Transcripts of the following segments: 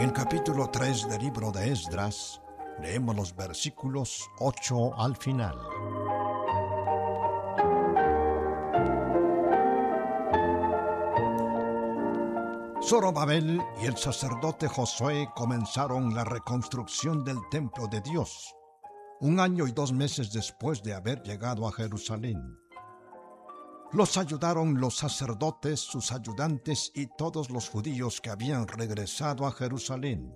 el capítulo 3 del libro de Esdras, leemos los versículos 8 al final. Zorobabel y el sacerdote Josué comenzaron la reconstrucción del templo de Dios, 1 año y 2 meses después de haber llegado a Jerusalén. Los ayudaron los sacerdotes, sus ayudantes y todos los judíos que habían regresado a Jerusalén.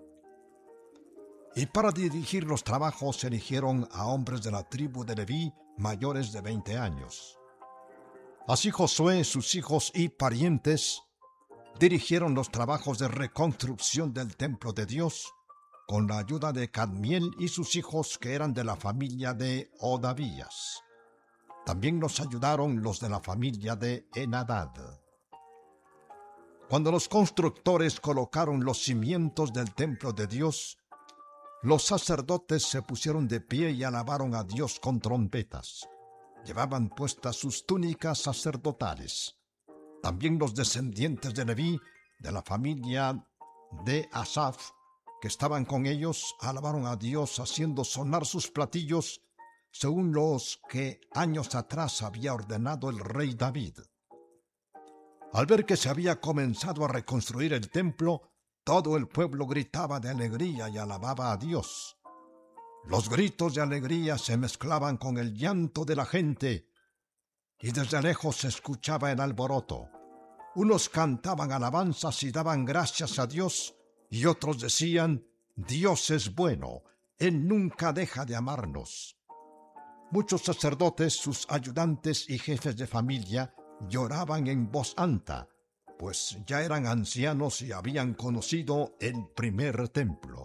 Y para dirigir los trabajos eligieron a hombres de la tribu de Leví mayores de 20 años. Así Josué, sus hijos y parientes dirigieron los trabajos de reconstrucción del templo de Dios con la ayuda de Cadmiel y sus hijos que eran de la familia de Odavías. También los ayudaron los de la familia de Henadad. Cuando los constructores colocaron los cimientos del templo de Dios, los sacerdotes se pusieron de pie y alabaron a Dios con trompetas. Llevaban puestas sus túnicas sacerdotales. También los descendientes de Leví, de la familia de Asaf, que estaban con ellos, alabaron a Dios haciendo sonar sus platillos según los que años atrás había ordenado el rey David. Al ver que se había comenzado a reconstruir el templo, todo el pueblo gritaba de alegría y alababa a Dios. Los gritos de alegría se mezclaban con el llanto de la gente, y desde lejos se escuchaba el alboroto. Unos cantaban alabanzas y daban gracias a Dios, y otros decían: Dios es bueno, Él nunca deja de amarnos. Muchos sacerdotes, sus ayudantes y jefes de familia lloraban en voz alta, pues ya eran ancianos y habían conocido el primer templo.